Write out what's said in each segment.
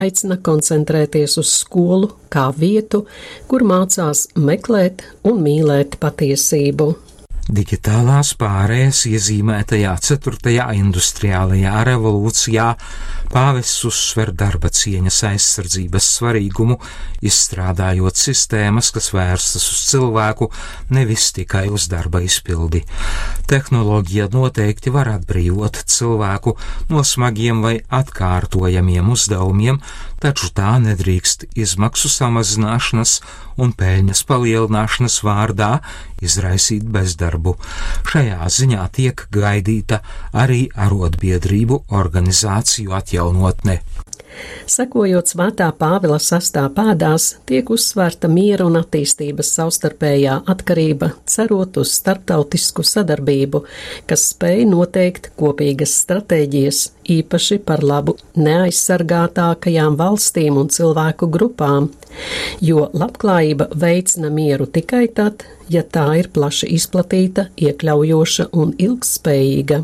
aicina koncentrēties uz skolu kā vietu, kur mācās meklēt un mīlēt patiesību. Digitālās pārējas iezīmētajā 4. industriālajā revolūcijā pāvests uzsver darba cieņas aizsardzības svarīgumu, izstrādājot sistēmas, kas vērstas uz cilvēku, nevis tikai uz darba izpildi. Tehnoloģija noteikti var atbrīvot cilvēku no smagiem vai atkārtojamiem uzdevumiem, taču tā nedrīkst izmaksu samazināšanas un peļņas palielināšanas vārdā izraisīt bezdarbu. Šajā ziņā tiek gaidīta arī arotbiedrību organizāciju atjaunotne. Sekojot Svētā Pāvila 6. pēdās, tiek uzsvērta miera un attīstības savstarpējā atkarība, cerot uz starptautisku sadarbību, kas spēj noteikt kopīgas stratēģijas, īpaši par labu neaizsargātākajām valstīm un cilvēku grupām, jo labklājība veicina mieru tikai tad, ja tā ir plaši izplatīta, iekļaujoša un ilgtspējīga.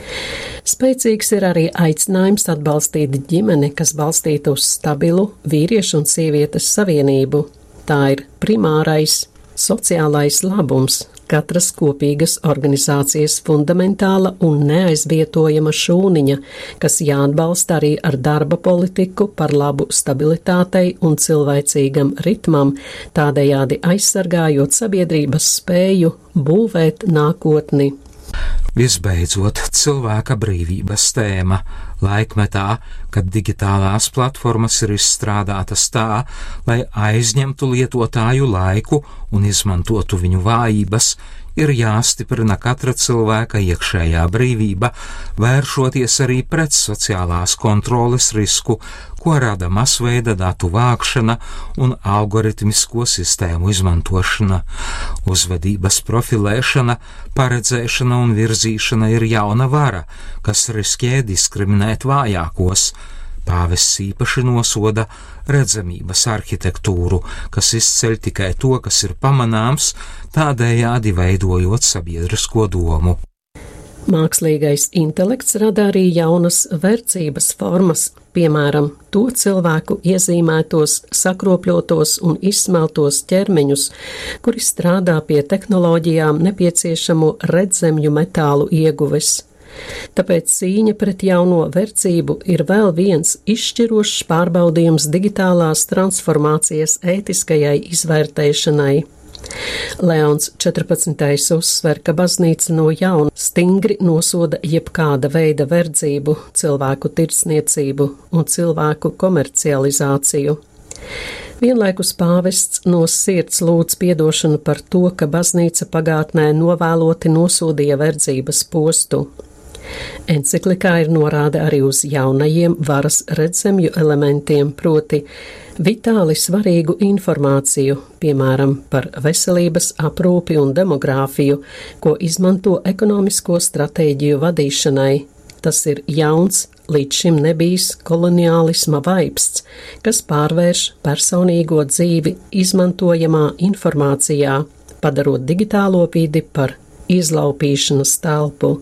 Spēcīgs ir arī aicinājums atbalstīt ģimeni, kas balstīta uz stabilu vīriešu un sievietes savienību. Tā ir primārais sociālais labums, katras kopīgas organizācijas fundamentāla un neaizvietojama šūniņa, kas jāatbalsta arī ar darba politiku par labu stabilitātei un cilvēcīgam ritmam, tādējādi aizsargājot sabiedrības spēju būvēt nākotni. Visbeidzot, cilvēka brīvības tēma laikmetā, kad digitālās platformas ir izstrādātas tā, lai aizņemtu lietotāju laiku un izmantotu viņu vājības, ir jāstiprina katra cilvēka iekšējā brīvība, vēršoties arī pret sociālās kontroles risku, ko rada masveida datu vākšana un algoritmisko sistēmu izmantošana. Uzvedības profilēšana, paredzēšana un virzīšana ir jauna vara, kas riskē diskriminēt vājākos. Pāvests īpaši nosoda redzamības arhitektūru, kas izceļ tikai to, kas ir pamanāms, tādējādi veidojot sabiedrisko domu. Mākslīgais intelekts rada arī jaunas verdzības formas, piemēram, to cilvēku iezīmētos, sakropļotos un izsmeltos ķermeņus, kuri strādā pie tehnoloģijām nepieciešamu redzemju metālu ieguves. Tāpēc cīņa pret jauno verdzību ir vēl viens izšķirošs pārbaudījums digitālās transformācijas ētiskajai izvērtēšanai. Leons 14. uzsver, ka baznīca no jauna stingri nosoda jebkāda veida verdzību, cilvēku tirdzniecību un cilvēku komercializāciju. Vienlaikus pāvests no sirds lūdz piedošanu par to, ka baznīca pagātnē novēloti nosodīja verdzības postu. Enciklikā ir norāde arī uz jaunajiem varas redzemju elementiem, proti vitāli svarīgu informāciju, piemēram, par veselības aprūpi un demogrāfiju, ko izmanto ekonomisko stratēģiju vadīšanai. Tas ir jauns, līdz šim nebijis koloniālisma vaibsts, kas pārvērš personīgo dzīvi izmantojamā informācijā, padarot digitālo vidi par izlaupīšanas telpu.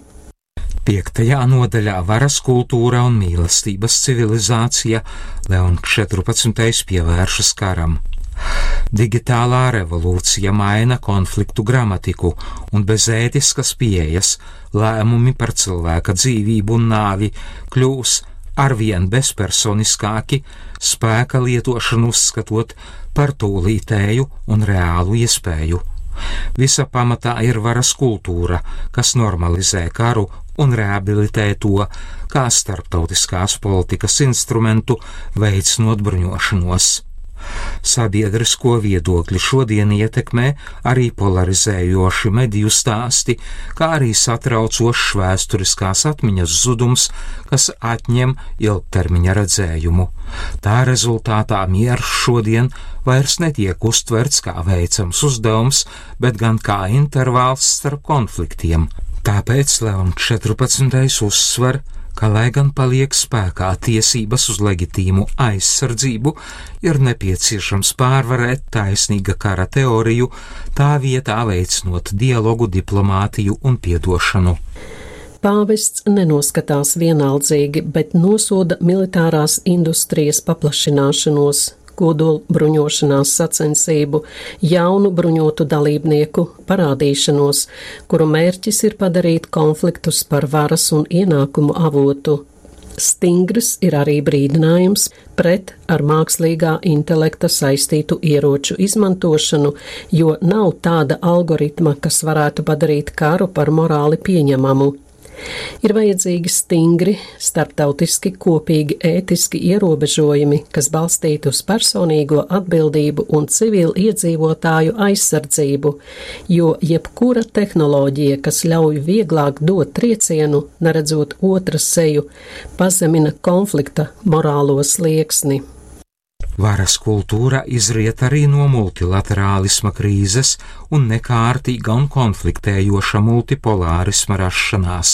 5. nodaļā varas kultūra un mīlestības civilizācija Leons 14. pievēršas karam. Digitālā revolūcija maina konfliktu gramatiku un bez ētiskas pieejas lēmumi par cilvēka dzīvību un nāvi kļūs arvien bezpersoniskāki, spēka lietošanu uzskatot par tūlītēju un reālu iespēju. Visa pamatā ir varas kultūra, kas normalizē karu un rehabilitē to kā starptautiskās politikas instrumentu, veicinot bruņošanos. Sabiedrisko viedokļu šodien ietekmē arī polarizējoši mediju stāsti, kā arī satraucošs vēsturiskās atmiņas zudums, kas atņem ilgtermiņa redzējumu. Tā rezultātā miers šodien vairs netiek uztverts kā veicams uzdevums, bet gan kā intervāls starp konfliktiem. Tāpēc Leons 14. uzsver, ka, lai gan paliek spēkā tiesības uz leģitīmu aizsardzību, ir nepieciešams pārvarēt taisnīga kara teoriju, tā vietā veicinot dialogu, diplomātiju un piedošanu. Pāvests nenoskatās vienaldzīgi, bet nosoda militārās industrijas paplašināšanos, kodola bruņošanās sacensību, jaunu bruņotu dalībnieku parādīšanos, kuru mērķis ir padarīt konfliktus par varas un ienākumu avotu. Stingrs ir arī brīdinājums pret ar mākslīgā intelekta saistītu ieroču izmantošanu, jo nav tāda algoritma, kas varētu padarīt karu par morāli pieņemamu. Ir vajadzīgi stingri, starptautiski kopīgi ētiski ierobežojumi, kas balstīti uz personīgo atbildību un civilu iedzīvotāju aizsardzību, jo jebkura tehnoloģija, kas ļauj vieglāk dot triecienu, neredzot otra seju, pazemina konflikta morālo slieksni. Varas kultūra izriet arī no multilaterālisma krīzes un nekārtīga un konfliktējoša multipolārisma rašanās.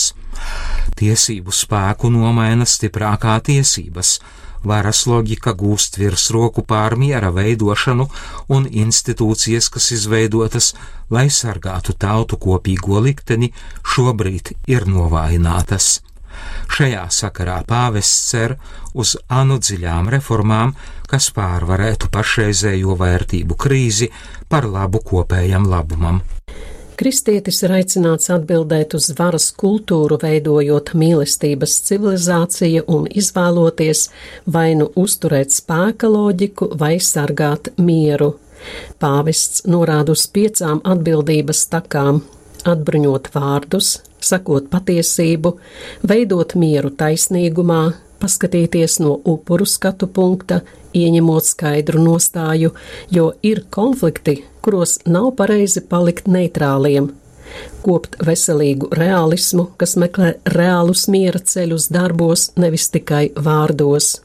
Tiesību spēku nomaina stiprākā tiesības, varas loģika gūst virsroku pār miera veidošanu un institūcijas, kas izveidotas, lai sargātu tautu kopīgo likteni, šobrīd ir novājinātas. Šajā sakarā pāvests cer uz ANO dziļām reformām, kas pārvarētu pašreizējo vērtību krīzi par labu kopējam labumam. Kristietis ir aicināts atbildēt uz varas kultūru, veidojot mīlestības civilizāciju un izvēloties vai nu uzturēt spēka loģiku vai sargāt mieru. Pāvests norāda uz 5 atbildības takām – atbruņot vārdus, sakot patiesību, veidot mieru taisnīgumā, paskatīties no upuru skatu punkta, ieņemot skaidru nostāju, jo ir konflikti, kuros nav pareizi palikt neitrāliem, kopt veselīgu realismu, kas meklē reālus miera ceļus darbos, nevis tikai vārdos.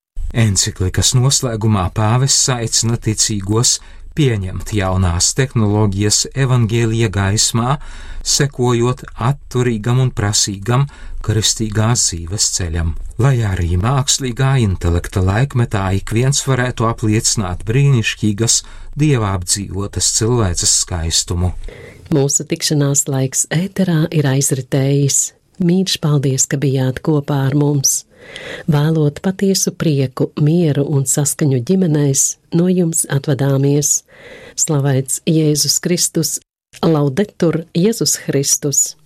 Enciklikas noslēgumā pāvests aicina ticīgos pieņemt jaunās tehnoloģijas evangēlija gaismā, sekojot atturīgam un prasīgam kristīgās dzīves ceļam, lai arī mākslīgā intelekta laikmetā ik viens varētu apliecināt brīnišķīgas, dieva apdzīvotas cilvēces skaistumu. Mūsu tikšanās laiks ēterā ir aizritējis. Mīļš, paldies, ka bijāt kopā ar mums. Vēlot patiesu prieku, mieru un saskaņu ģimenēs, no jums atvadāmies. Slavēts Jēzus Kristus, laudetur Jēzus Kristus!